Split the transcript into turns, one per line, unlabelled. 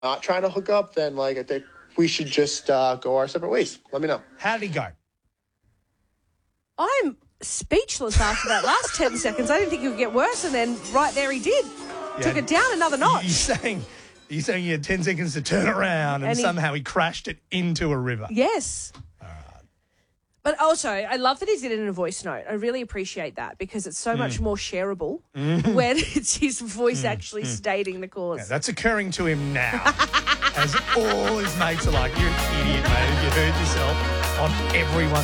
not trying to hook up, then like I think we should just go our separate ways. Let me know.
How did he go?
I'm speechless after that last 10 seconds. I didn't think it would get worse, and then right there he did.
Yeah.
Took it down another notch.
You're saying he had 10 seconds to turn around and somehow he crashed it into a river.
Yes. But also, I love that he did it in a voice note. I really appreciate that because it's so much more shareable when it's his voice actually stating the cause.
Yeah, that's occurring to him now. As all his mates are like, you're an idiot, mate. You hurt yourself on everyone.